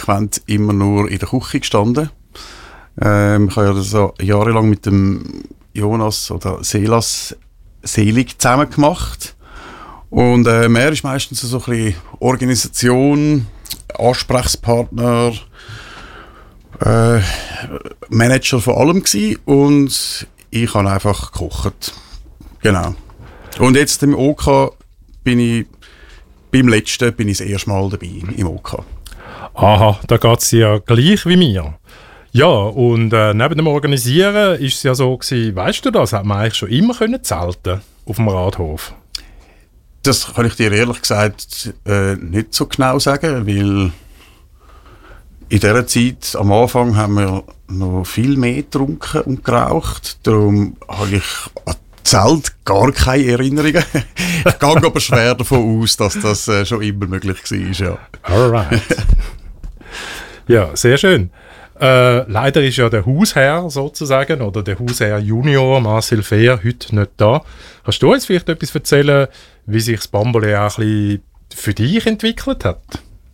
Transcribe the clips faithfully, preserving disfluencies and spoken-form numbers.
konsequent immer nur in der Küche gestanden. Ähm, ich habe ja so jahrelang mit dem Jonas oder Selas Selig zusammen gemacht. Und äh, er ist meistens so ein bisschen Organisation, Ansprechpartner, äh, Manager von allem gewesen. Und ich habe einfach gekocht. Genau. Und jetzt im OK bin ich, beim letzten bin ich das erste Mal dabei im OK. Aha, da geht es ja gleich wie mir. Ja, und äh, neben dem Organisieren ist es ja so gewesen, weißt du das, hat man eigentlich schon immer können zelten auf dem Rathof? Das kann ich dir ehrlich gesagt äh, nicht so genau sagen, weil in dieser Zeit, am Anfang, haben wir noch viel mehr getrunken und geraucht. Darum habe ich an Zelt gar keine Erinnerungen. Ich gehe aber schwer davon aus, dass das äh, schon immer möglich war. Ja. Alright. Ja, sehr schön. Äh, leider ist ja der Hausherr sozusagen, oder der Hausherr Junior, Marcel Fehr, heute nicht da. Kannst du uns vielleicht etwas erzählen, wie sich das Bambolé auch ein bisschen für dich entwickelt hat?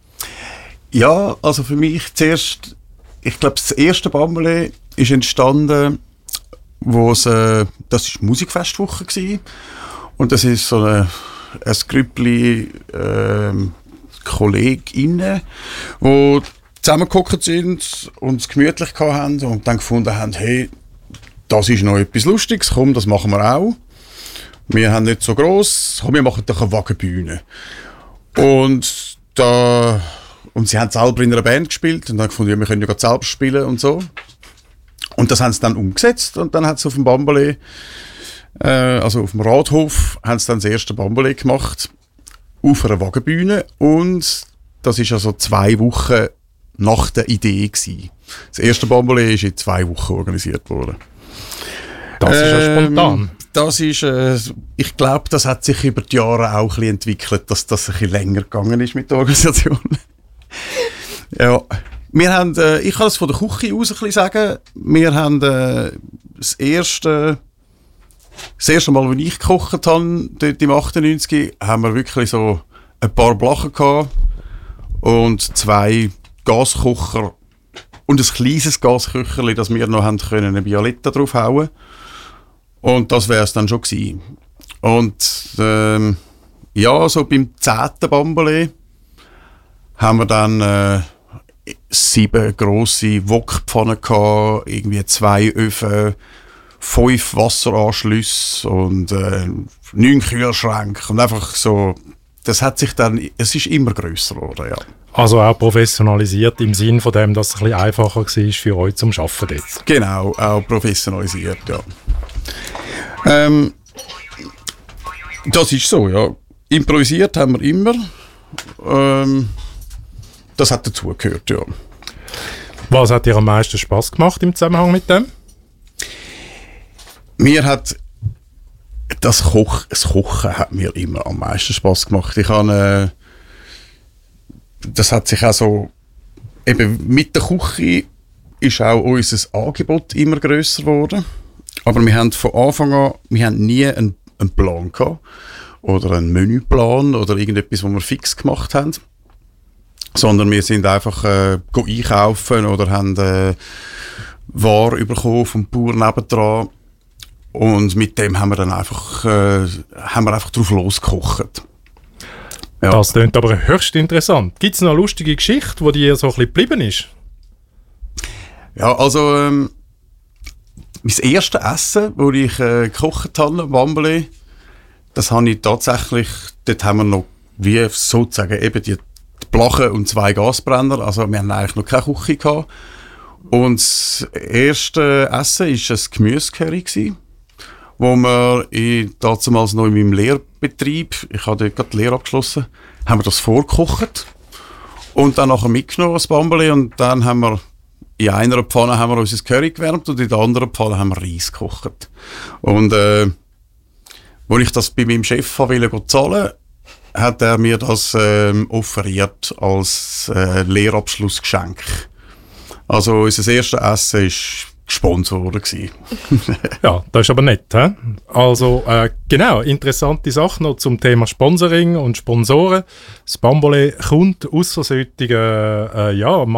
Ja, also für mich zuerst, ich glaube, das erste Bambolé ist entstanden, wo es, äh, das war Musikfestwoche gewesen. Und das ist so eine, ein Grüppli äh, KollegInnen, die zusammengehockt sind und es gemütlich hatten und dann gefunden haben, hey, das ist noch etwas Lustiges, komm, das machen wir auch. Wir haben nicht so gross, komm, wir machen doch eine Wagenbühne. Und da, und sie haben selber in einer Band gespielt und dann gefunden, ja, wir können ja gerade selbst spielen und so. Und das haben sie dann umgesetzt und dann hat es auf dem Bambolé, äh, also auf dem Rathof, haben sie dann das erste Bambolé gemacht auf einer Wagenbühne und das ist also zwei Wochen nach der Idee gewesen. Das erste Bambolé ist in zwei Wochen organisiert worden. Das ist ja ähm, spontan. Das ist, äh, ich glaube, das hat sich über die Jahre auch ein bisschen entwickelt, dass das ein bisschen länger gegangen ist mit der Organisation. Ja, wir haben, äh, ich kann es von der Küche aus ein bisschen sagen, wir haben äh, das erste, das erste Mal, als ich gekocht habe, dort im achtundneunzig, haben wir wirklich so ein paar Blachen gehabt und zwei Gaskocher und ein kleines Gasköcherchen, das wir noch haben können, eine Violetta draufhauen. Und das wäre es dann schon gewesen. Und ähm, ja, so beim zehnten Bambolé haben wir dann äh, sieben grosse Wokpfannen gehabt, irgendwie zwei Öfen, fünf Wasseranschlüsse und äh, neun Kühlschränke und einfach so. Das hat sich dann, es ist immer grösser geworden, ja. Also auch professionalisiert im Sinn von dem, dass es ein bisschen einfacher war für euch zum Arbeiten dort. Genau, auch professionalisiert, ja. Ähm, das ist so, ja. Improvisiert haben wir immer. Ähm, das hat dazugehört, ja. Was hat dir am meisten Spass gemacht im Zusammenhang mit dem? Mir hat das, Koch, das Kochen hat mir immer am meisten Spass gemacht. Ich habe, äh, das hat sich auch so, eben mit der Küche ist auch unser Angebot immer grösser geworden. Aber wir haben von Anfang an, wir haben nie einen, einen Plan gehabt oder einen Menüplan oder irgendetwas, was wir fix gemacht haben. Sondern wir sind einfach äh, einkaufen oder haben äh, Ware bekommen vom Bauer nebendran. Und mit dem haben wir dann einfach, äh, haben wir einfach drauf losgekocht. Ja. Das klingt aber höchst interessant. Gibt es noch eine lustige Geschichte, die dir so ein bisschen geblieben ist? Ja, also ähm, mein erstes Essen, das ich äh, gekocht habe, am Bambolé, das habe ich tatsächlich, dort haben wir noch wie sozusagen eben die, die Blachen und zwei Gasbrenner, also wir haben eigentlich noch keine Küche gehabt. Und das erste Essen war ein Gemüsecurry gewesen, wo wir in, damals noch in meinem Lehrbetrieb, ich habe dort gerade die Lehre abgeschlossen, haben wir das vorgekocht und dann nachher mitgenommen, das Bambolé, und dann haben wir in einer Pfanne haben wir unser Curry gewärmt und in der anderen Pfanne haben wir Reis gekocht. Und äh, als ich das bei meinem Chef wollte zahlen, hat er mir das äh, offeriert als äh, Lehrabschlussgeschenk. Also unser erstes Essen war gesponsert worden. Ja, das ist aber nett. He? Also äh, genau, interessante Sache noch zum Thema Sponsoring und Sponsoren. Das Bambolé kommt aus solchen äh, ja,